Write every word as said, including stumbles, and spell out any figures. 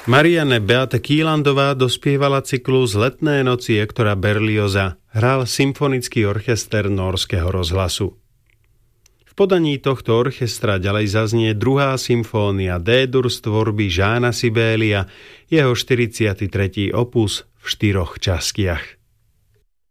Marianne Beate Kílandová dospievala cyklus Letné noci Hektora Berlioza. Hral symfonický orchester Nórskeho rozhlasu. V podaní tohto orchestra ďalej zaznie druhá symfónia D-dur z tvorby Jána Sibélia, jeho štyridsiaty tretí opus v štyroch častiach.